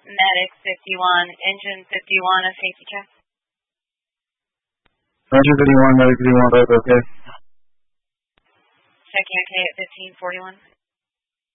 Medic 51, engine 51, a safety check. Engine 51, Medic 51, both okay. Checking okay at 1541.